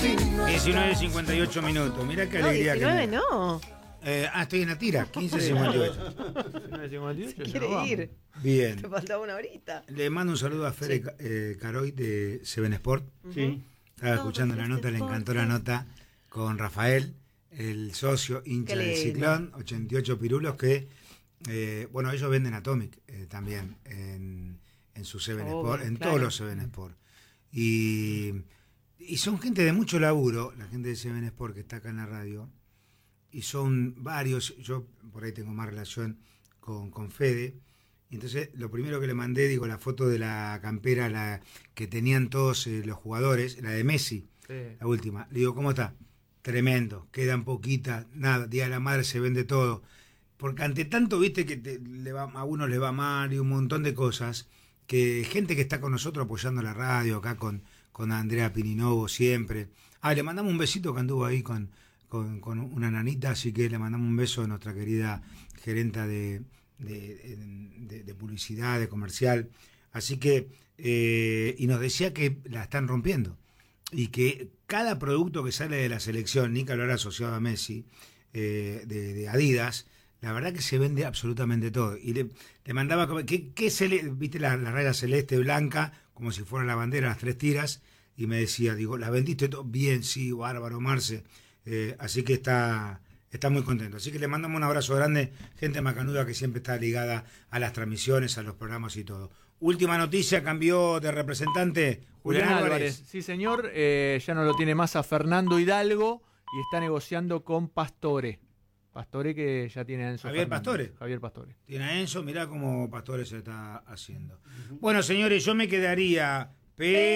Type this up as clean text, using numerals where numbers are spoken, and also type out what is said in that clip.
19:58 minutos. Mirá qué alegría. 19 no. Estoy en la tira, 15:58. 19:58. Quiere ir. Bien. Te faltaba una horita. Le mando un saludo a Fede Caroy de Seven Sport. Sí. Estaba escuchando la nota, le encantó la nota con Rafael, el socio hincha del Ciclón, 88 pirulos que, bueno, ellos venden Atomic también en su Seven Sport, en todos los Seven Sport. Y son gente de mucho laburo, la gente de Seven Sport que está acá en la radio, y son varios, yo por ahí tengo más relación con Fede. Entonces, lo primero que le mandé, digo, la foto de la campera que tenían todos los jugadores, la de Messi, la última. Le digo, ¿cómo está? Tremendo, quedan poquitas, nada, Día de la Madre se vende todo. Porque ante tanto, viste, que a uno le va mal y un montón de cosas, que gente que está con nosotros apoyando la radio, acá con Andrea Pininovo siempre. Le mandamos un besito que anduvo ahí con una nanita, así que le mandamos un beso a nuestra querida gerenta de publicidad, de comercial, así que y nos decía que la están rompiendo y que cada producto que sale de la selección, ni que hablar asociado a Messi, de Adidas, la verdad que se vende absolutamente todo. Y le mandaba, viste la raya celeste blanca, como si fuera la bandera, las 3 tiras, y me decía, digo, ¿la vendiste todo? Bien, sí, bárbaro, Marce. Así que está muy contento. Así que le mandamos un abrazo grande, gente macanuda que siempre está ligada a las transmisiones, a los programas y todo. Última noticia, cambió de representante Julián Álvarez. Sí, señor, ya no lo tiene más a Fernando Hidalgo y está negociando con Pastore. Pastore que ya tiene a Enzo Javier Fernández. Pastore. Javier Pastore. Tiene a Enzo, mirá cómo Pastore se está haciendo. Bueno, señores, yo me quedaría...